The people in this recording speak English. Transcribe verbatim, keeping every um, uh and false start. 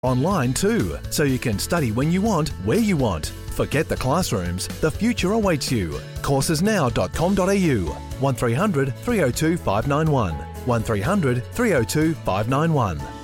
Online too, so you can study when you want, where you want. Forget the classrooms, the future awaits you. courses now dot com dot a u, one three hundred three oh two five nine one, one three hundred three oh two five nine one.